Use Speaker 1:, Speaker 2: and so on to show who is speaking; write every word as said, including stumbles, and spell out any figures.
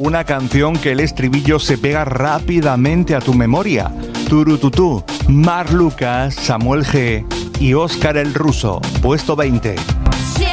Speaker 1: una canción que el estribillo se pega rápidamente a tu memoria. Turututú, Mar Lucas, Samuel G y Óscar el Ruso, puesto veinte.
Speaker 2: Siempre